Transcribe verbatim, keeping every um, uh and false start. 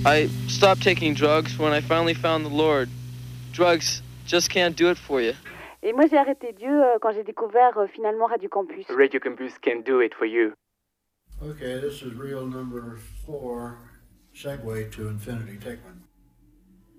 I stopped taking drugs when I finally found the Lord. Drugs just can't do it for you. Et moi, j'ai arrêté Dieu euh, quand j'ai découvert euh, finalement Radio Campus. Radio Campus can do it for you. Okay, this is reel number four, Segue to Infinity. Take one.